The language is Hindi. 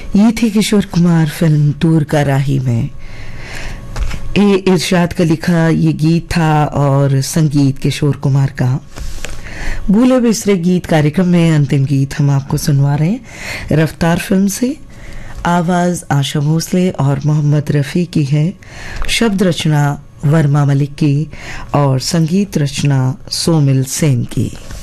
ये थी किशोर कुमार फिल्म दूर का राही में। ए इरशाद का लिखा ये गीत था और संगीत किशोर कुमार का। भूले बिसरे गीत कार्यक्रम में अंतिम गीत हम आपको सुनवा रहे हैं रफ्तार फिल्म से। आवाज आशा भोसले और मोहम्मद रफ़ी की है, शब्द रचना वर्मा मलिक की और संगीत रचना सोमिल सेन की।